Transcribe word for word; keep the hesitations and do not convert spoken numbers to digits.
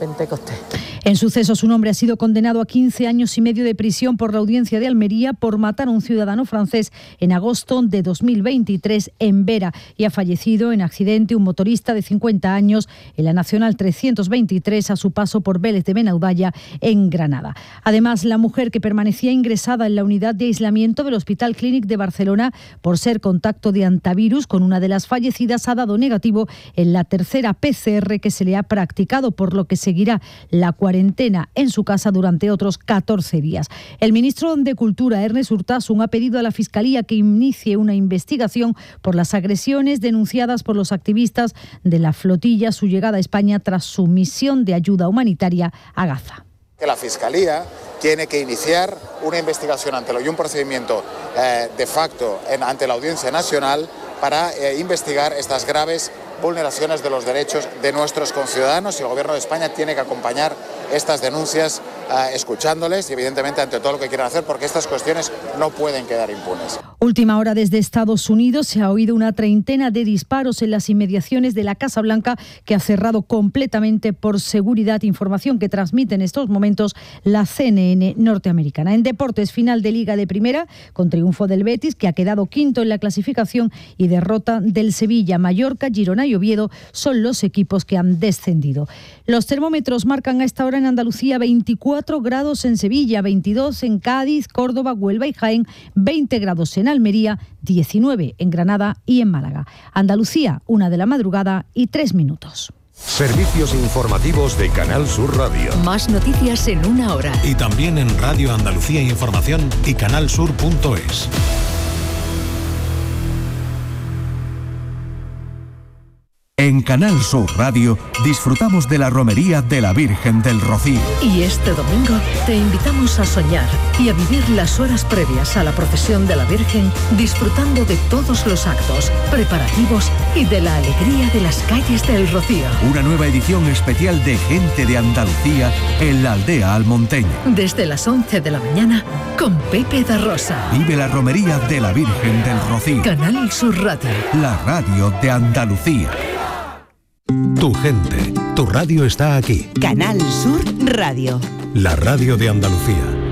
Pentecostés. En sucesos, un hombre ha sido condenado a quince años y medio de prisión por la Audiencia de Almería por matar a un ciudadano francés en agosto de dos mil veintitrés en Vera y ha fallecido en accidente un motorista de cincuenta años en la Nacional trescientos veintitrés a su paso por Vélez de Benaudalla en Granada. Además, la mujer que permanecía ingresada en la unidad de aislamiento del Hospital Clínic de Barcelona por ser contacto de antivirus con una de las fallecidas ha dado negativo en la tercera P C R que se le ha practicado, por lo que seguirá la cuarentena en su casa durante otros catorce días. El ministro de Cultura, Ernest Urtasun, ha pedido a la Fiscalía que inicie una investigación por las agresiones denunciadas por los activistas de la flotilla a su llegada a España tras su misión de ayuda humanitaria a Gaza. Que la Fiscalía tiene que iniciar una investigación ante lo y un procedimiento eh, de facto en, ante la Audiencia Nacional para eh, investigar estas graves vulneraciones de los derechos de nuestros conciudadanos, y el Gobierno de España tiene que acompañar estas denuncias eh, escuchándoles y evidentemente ante todo lo que quieran hacer, porque estas cuestiones no pueden quedar impunes. Última hora desde Estados Unidos. Se ha oído una treintena de disparos en las inmediaciones de la Casa Blanca, que ha cerrado completamente por seguridad, información que transmite en estos momentos la C N N norteamericana. En deportes, final de Liga de Primera con triunfo del Betis, que ha quedado quinto en la clasificación, y derrota del Sevilla. Mallorca, Girona y Oviedo son los equipos que han descendido. Los termómetros marcan a esta hora en Andalucía veinticuatro grados en Sevilla, veintidós en Cádiz, Córdoba, Huelva y Jaén, veinte grados en Almería, diecinueve en Granada y en Málaga. Andalucía, una de la madrugada y tres minutos. Servicios informativos de Canal Sur Radio. Más noticias en una hora. Y también en Radio Andalucía Información y canalsur punto es. En Canal Sur Radio disfrutamos de la romería de la Virgen del Rocío. Y este domingo te invitamos a soñar y a vivir las horas previas a la procesión de la Virgen, disfrutando de todos los actos, preparativos y de la alegría de las calles del Rocío. Una nueva edición especial de Gente de Andalucía en la aldea almonteña. Desde las once de la mañana con Pepe da Rosa. Vive la romería de la Virgen del Rocío. Canal Sur Radio. La radio de Andalucía. Tu gente, tu radio está aquí. Canal Sur Radio. La radio de Andalucía.